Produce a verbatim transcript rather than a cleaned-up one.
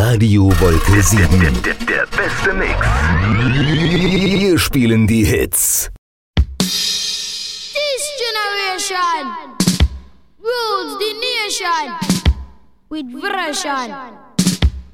Radio Wolke sieben. Der, der, der beste Mix. Wir spielen die Hits. This generation rules the nation with version.